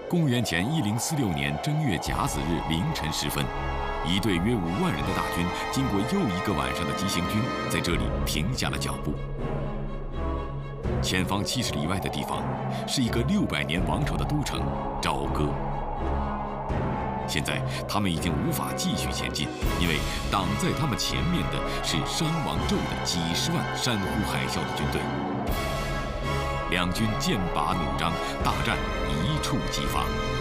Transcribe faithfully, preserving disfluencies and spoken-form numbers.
公元前一零四六年正月甲子日凌晨时分，一队约五万人的大军，经过又一个晚上的急行军，在这里停下了脚步。前方七十里外的地方，是一个六百年王朝的都城朝歌。现在他们已经无法继续前进，因为挡在他们前面的是商王纣的几十万山呼海啸的军队。两军剑拔弩张，大战一触即发。